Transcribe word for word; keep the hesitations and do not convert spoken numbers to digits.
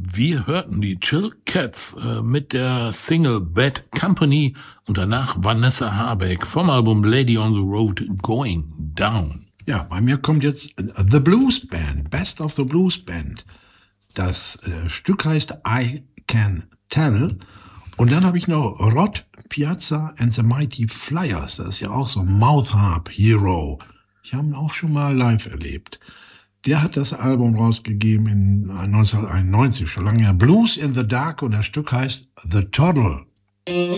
Wir hörten die Chill Cats äh, mit der Single Bad Company und danach Vanessa Habeck vom Album Lady on the Road Going Down. Ja, bei mir kommt jetzt The Blues Band, Best of the Blues Band. Das äh, Stück heißt I Can Tell. Und dann habe ich noch Rod Piazza and the Mighty Flyers. Das ist ja auch so ein Mouth Harp Hero. Ich habe ihn auch schon mal live erlebt. Der hat das Album rausgegeben in neunzehnhunderteinundneunzig, schon lange her. Blues in the Dark, und das Stück heißt The Toddle.